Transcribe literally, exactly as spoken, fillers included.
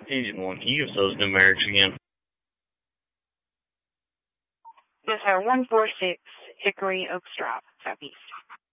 Agent one, can you give us those numerics again? Yes, sir. one four six Hickory Oaks Drive, Southeast.